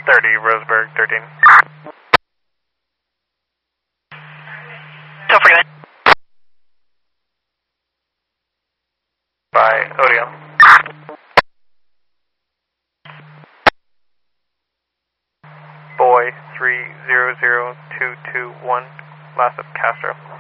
30, Roseburg, 13. Don't forget. By Odeon. Boy 300221, last of Castro.